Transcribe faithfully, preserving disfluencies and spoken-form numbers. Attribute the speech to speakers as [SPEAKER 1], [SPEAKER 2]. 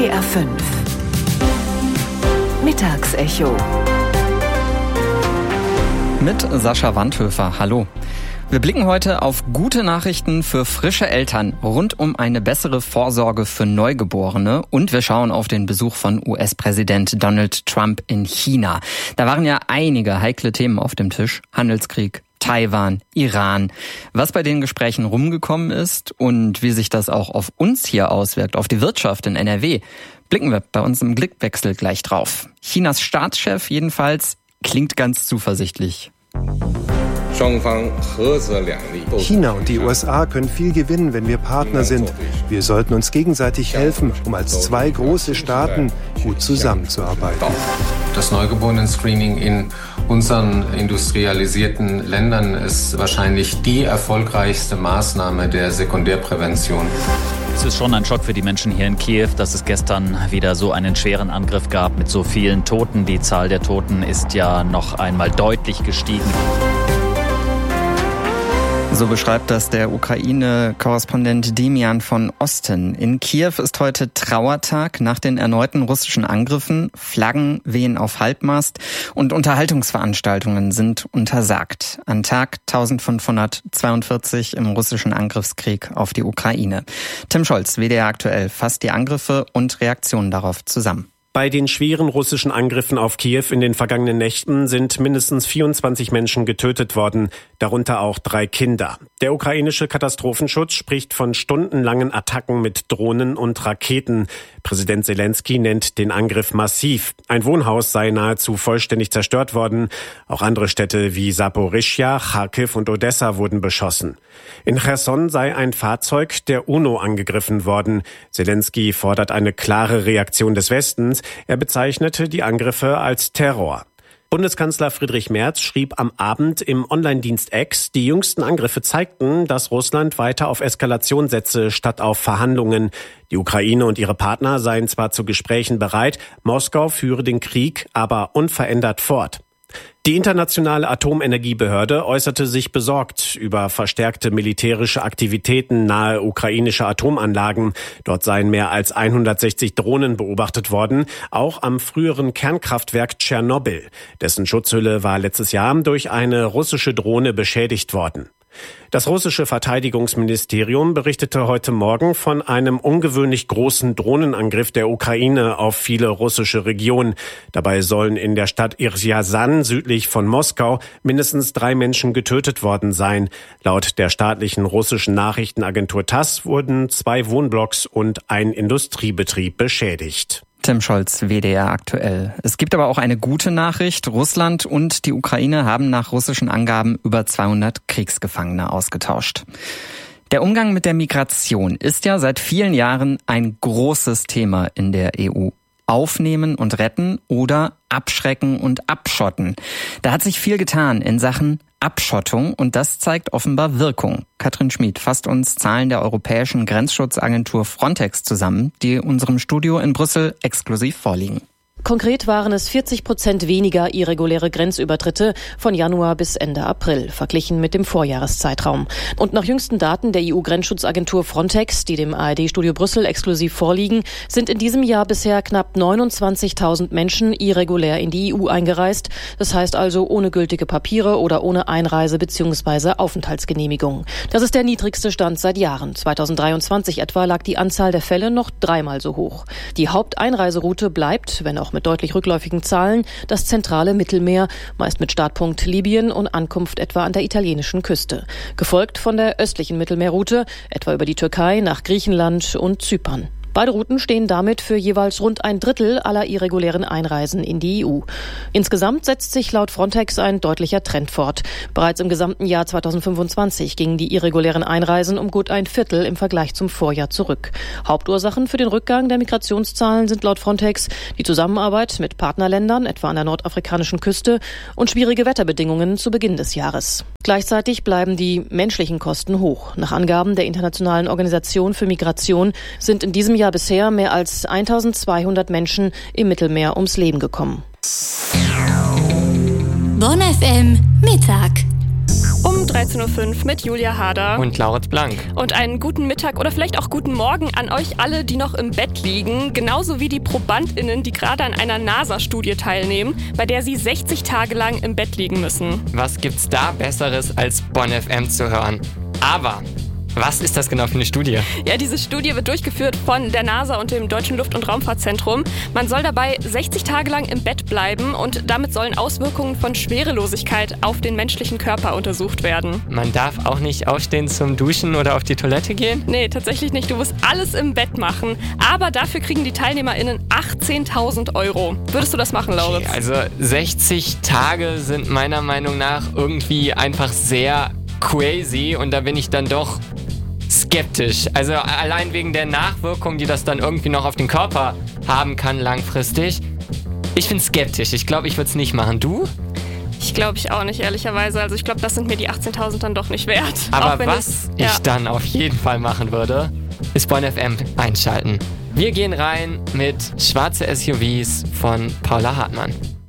[SPEAKER 1] D R fünf Mittagsecho
[SPEAKER 2] mit Sascha Wandhöfer. Hallo. Wir blicken heute auf gute Nachrichten für frische Eltern rund um eine bessere Vorsorge für Neugeborene und wir schauen auf den Besuch von U S-Präsident Donald Trump in China. Da waren ja einige heikle Themen auf dem Tisch. Handelskrieg, Taiwan, Iran. Was bei den Gesprächen rumgekommen ist und wie sich das auch auf uns hier auswirkt, auf die Wirtschaft in N R W, blicken wir bei uns im Blickwechsel gleich drauf. Chinas Staatschef jedenfalls klingt ganz zuversichtlich.
[SPEAKER 3] China und die U S A können viel gewinnen, wenn wir Partner sind. Wir sollten uns gegenseitig helfen, um als zwei große Staaten gut zusammenzuarbeiten.
[SPEAKER 4] Das Neugeborenen-Screening in unseren industrialisierten Ländern ist wahrscheinlich die erfolgreichste Maßnahme der Sekundärprävention.
[SPEAKER 5] Es ist schon ein Schock für die Menschen hier in Kiew, dass es gestern wieder so einen schweren Angriff gab mit so vielen Toten. Die Zahl der Toten ist ja noch einmal deutlich gestiegen.
[SPEAKER 2] So beschreibt das der Ukraine-Korrespondent Demian von Osten. In Kiew ist heute Trauertag nach den erneuten russischen Angriffen. Flaggen wehen auf Halbmast und Unterhaltungsveranstaltungen sind untersagt. An Tag eintausendfünfhundertzweiundvierzig im russischen Angriffskrieg auf die Ukraine. Tim Scholz, W D R aktuell, fasst die Angriffe und Reaktionen darauf zusammen.
[SPEAKER 6] Bei den schweren russischen Angriffen auf Kiew in den vergangenen Nächten sind mindestens vierundzwanzig Menschen getötet worden, darunter auch drei Kinder. Der ukrainische Katastrophenschutz spricht von stundenlangen Attacken mit Drohnen und Raketen. Präsident Zelensky nennt den Angriff massiv. Ein Wohnhaus sei nahezu vollständig zerstört worden. Auch andere Städte wie Saporischschja, Charkiw und Odessa wurden beschossen. In Cherson sei ein Fahrzeug der UNO angegriffen worden. Zelensky fordert eine klare Reaktion des Westens. Er bezeichnete die Angriffe als Terror. Bundeskanzler Friedrich Merz schrieb am Abend im Online-Dienst X, die jüngsten Angriffe zeigten, dass Russland weiter auf Eskalation setze statt auf Verhandlungen. Die Ukraine und ihre Partner seien zwar zu Gesprächen bereit, Moskau führe den Krieg aber unverändert fort. Die internationale Atomenergiebehörde äußerte sich besorgt über verstärkte militärische Aktivitäten nahe ukrainischer Atomanlagen. Dort seien mehr als hundertsechzig Drohnen beobachtet worden, auch am früheren Kernkraftwerk Tschernobyl. Dessen Schutzhülle war letztes Jahr durch eine russische Drohne beschädigt worden. Das russische Verteidigungsministerium berichtete heute Morgen von einem ungewöhnlich großen Drohnenangriff der Ukraine auf viele russische Regionen. Dabei sollen in der Stadt Irzjazan südlich von Moskau mindestens drei Menschen getötet worden sein. Laut der staatlichen russischen Nachrichtenagentur TASS wurden zwei Wohnblocks und ein Industriebetrieb beschädigt.
[SPEAKER 2] Tim Scholz, W D R aktuell. Es gibt aber auch eine gute Nachricht. Russland und die Ukraine haben nach russischen Angaben über zweihundert Kriegsgefangene ausgetauscht. Der Umgang mit der Migration ist ja seit vielen Jahren ein großes Thema in der E U. Aufnehmen und retten oder abschrecken und abschotten. Da hat sich viel getan in Sachen Abschottung und das zeigt offenbar Wirkung. Katrin Schmid fasst uns Zahlen der europäischen Grenzschutzagentur Frontex zusammen, die unserem Studio in Brüssel exklusiv vorliegen.
[SPEAKER 7] Konkret waren es vierzig Prozent weniger irreguläre Grenzübertritte von Januar bis Ende April, verglichen mit dem Vorjahreszeitraum. Und nach jüngsten Daten der E U-Grenzschutzagentur Frontex, die dem A R D-Studio Brüssel exklusiv vorliegen, sind in diesem Jahr bisher knapp neunundzwanzigtausend Menschen irregulär in die E U eingereist. Das heißt also ohne gültige Papiere oder ohne Einreise- bzw. Aufenthaltsgenehmigung. Das ist der niedrigste Stand seit Jahren. zweitausenddreiundzwanzig etwa lag die Anzahl der Fälle noch dreimal so hoch. Die Haupteinreiseroute bleibt, wenn auch mit deutlich rückläufigen Zahlen, das zentrale Mittelmeer, meist mit Startpunkt Libyen und Ankunft etwa an der italienischen Küste. Gefolgt von der östlichen Mittelmeerroute, etwa über die Türkei nach Griechenland und Zypern. Beide Routen stehen damit für jeweils rund ein Drittel aller irregulären Einreisen in die E U. Insgesamt setzt sich laut Frontex ein deutlicher Trend fort. Bereits im gesamten Jahr zweitausendfünfundzwanzig gingen die irregulären Einreisen um gut ein Viertel im Vergleich zum Vorjahr zurück. Hauptursachen für den Rückgang der Migrationszahlen sind laut Frontex die Zusammenarbeit mit Partnerländern, etwa an der nordafrikanischen Küste, und schwierige Wetterbedingungen zu Beginn des Jahres. Gleichzeitig bleiben die menschlichen Kosten hoch. Nach Angaben der Internationalen Organisation für Migration sind in diesem Jahr bisher mehr als eintausendzweihundert Menschen im Mittelmeer ums Leben gekommen.
[SPEAKER 8] Bonn F M Mittag.
[SPEAKER 1] Um dreizehn Uhr fünf mit Julia Hader
[SPEAKER 8] und Lauritz Blank.
[SPEAKER 1] Und einen guten Mittag oder vielleicht auch guten Morgen an euch alle, die noch im Bett liegen. Genauso wie die ProbandInnen, die gerade an einer NASA-Studie teilnehmen, bei der sie sechzig Tage lang im Bett liegen müssen.
[SPEAKER 8] Was gibt's da Besseres als Bonn F M zu hören? Aber was ist das genau für eine Studie?
[SPEAKER 1] Ja, diese Studie wird durchgeführt von der NASA und dem Deutschen Luft- und Raumfahrtzentrum. Man soll dabei sechzig Tage lang im Bett bleiben und damit sollen Auswirkungen von Schwerelosigkeit auf den menschlichen Körper untersucht werden.
[SPEAKER 8] Man darf auch nicht aufstehen zum Duschen oder auf die Toilette gehen?
[SPEAKER 1] Nee, tatsächlich nicht. Du musst alles im Bett machen. Aber dafür kriegen die TeilnehmerInnen achtzehntausend Euro. Würdest du das machen, Lauritz?
[SPEAKER 8] Okay, also sechzig Tage sind meiner Meinung nach irgendwie einfach sehr crazy und da bin ich dann doch skeptisch. Also allein wegen der Nachwirkung, die das dann irgendwie noch auf den Körper haben kann langfristig. Ich bin skeptisch. Ich glaube, ich würde es nicht machen. Du?
[SPEAKER 1] Ich glaube ich auch nicht, ehrlicherweise. Also ich glaube, das sind mir die achtzehntausend dann doch nicht wert.
[SPEAKER 8] Aber was ich, ja. ich dann auf jeden Fall machen würde, ist Bonn F M einschalten. Wir gehen rein mit Schwarze S U Vs von Paula Hartmann.